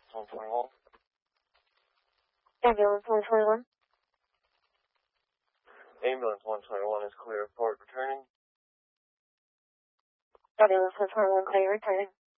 121. Ambulance 121. Ambulance 121 is clear. Report returning. Ambulance 121 clear returning.